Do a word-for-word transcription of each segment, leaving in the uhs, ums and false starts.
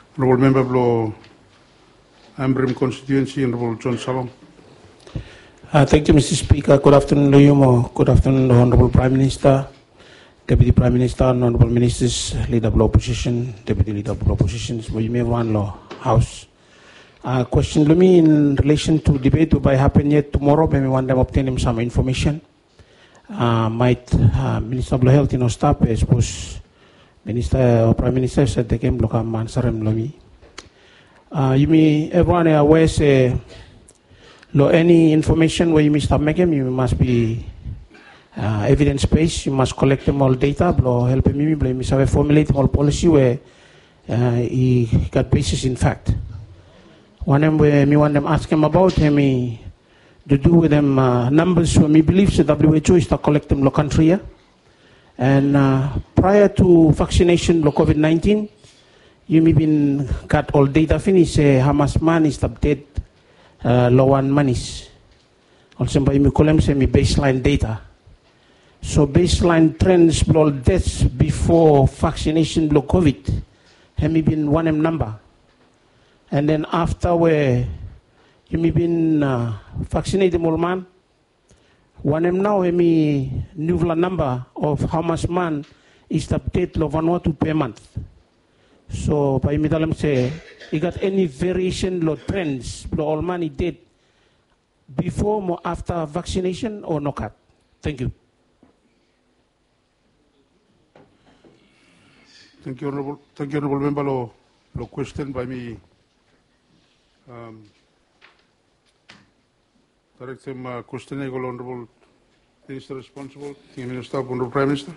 Honourable Member for Ambrim Constituency, Honourable John Salom. Uh, thank you, Mister Speaker. Good afternoon to you. Good afternoon, the Honourable Prime Minister, Deputy Prime Minister, Honourable Ministers, Leader of the Opposition, Deputy Leader of the Opposition, Everyone Law House. Uh, question to me in relation to debate will happen yet tomorrow. Maybe one them obtain some information. Uh, might uh, Minister of Health in staff, I suppose Minister or Prime Minister said they came look am answer him lomi. Uh, you may everyone aware say lo any information where you must make them, you must be uh, evidence based. You must collect them all data. Blow help me. You must have a formulate all policy where uh, he got basis in fact. One them where me want them ask him about him. He, to do with them uh, numbers when we believe the W H O is to collect them lo country yeah? And uh, prior to vaccination lo COVID nineteen, you may been got all data finish say how much man is update uh, low one monies. Also by me column say me baseline data. So baseline trends blow deaths before vaccination lo COVID have me been one M number. And then after where you may been uh, vaccinated more man. One am now me new number of how much man is the update of one to per month. So by me tell them say you got any variation lo trends lo all man he did before or after vaccination or no cut. Thank you. Thank you, Honourable. Thank you, Honourable Member. Lo, lo question by me. Um, Direct him uh, question to Honourable Minister responsible, the Minister, Honourable Prime Minister.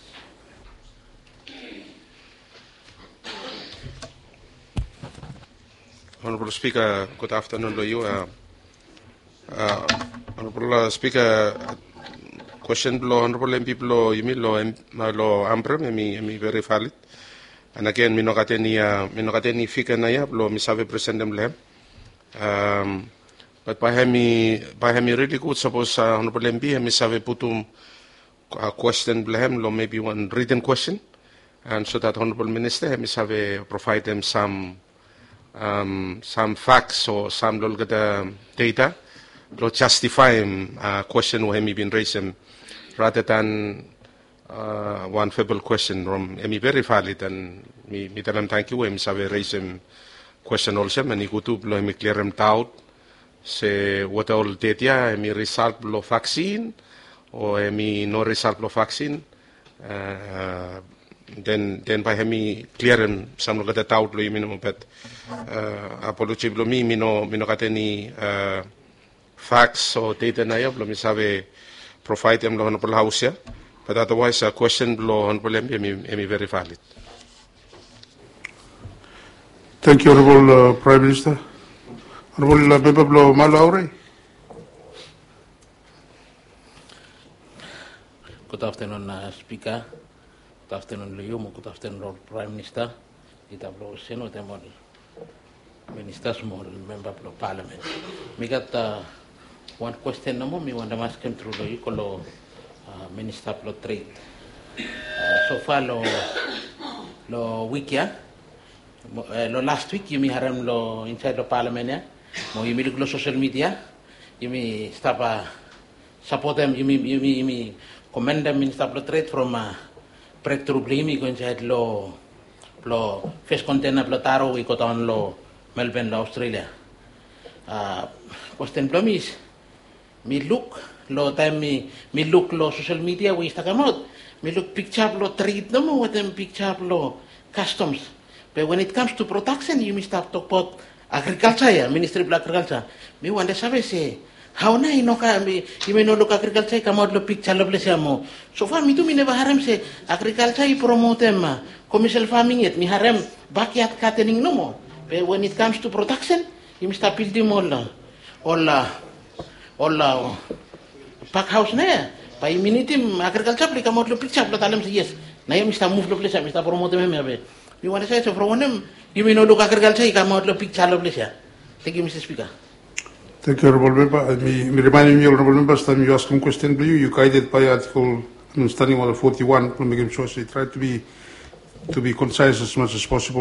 Honourable Speaker, good afternoon to you. Uh, uh, Honourable Speaker, question below Honourable M P below you mean lo lo Ambrim, me me very valid. And again, me no got any uh, me no got any figure na ya below me save present them lem. Um, But by hemi, by hemi really good. Suppose uh, Honourable M P, hemi save putum a question blehem, lo maybe one written question, and so that Honourable Minister hemi save provide them some um, some facts or some little uh, data, lo justify him uh, question who hemi been raised him, rather than uh, one feeble question from hemi very valid and me me tell him thank you hemi save raise him question also, and he go to lo hemi clear him doubt. Se what all data emi result lo vaccine or emi no result lo vaccine uh, then then by hemi clear and some lo kata out lo yumi no but uh, apology lo mi mi no mi no kata ni uh, facts or data na ya lo mi sabe provide em lo honorable house ya but otherwise a question lo honorable emi emi very valid. Thank you, Honourable uh, Prime Minister. Honourable Member Blo Malaure. Good afternoon, uh, Speaker. Good afternoon, Luyumo. Good afternoon, Lord Prime Minister. It ablo seno temol minister small member of Parliament. We got uh, one question no more. Me want to ask him through the Yukolo uh, Minister of Trade. Uh, so far, lo lo week ya, uh, lo last week you me haram lo inside the Parliament ya. Mo you me look lo social media. You me stop uh, support them. You me you me you me commend them Minister of Trade from uh, breakthrough blame. You go inside lo lo fish container lo taro we got on lo Melbourne lo Australia. Uh, question promise. Me look lo time me me look lo social media we sta kamot. Me look picture lo trade no mo what them picture lo customs. But when it comes to production, you must have to talk about agriculture, yeah, Ministry of Agriculture. Me wonder sabe say how na ino ka me you may no look agriculture come out lo picture lo bless mo. So far me too me never harem say agriculture I promote them commercial farming yet me harem backyard gardening no more. But when it comes to production, you must have build them all all all uh, pack house na by minute agriculture play come out lo picture lo talem say yes. Na you must have move lo place must have promote them me. You want to say so from them you may no look agriculture come out lo picture lo place. Thank you, Mister Speaker. Thank you, Honourable Member. Me, me reminding me, Honourable Members, time you ask him question, you, you guided by Article Standing Order forty-one, from making sure they try to be to be concise as much as possible.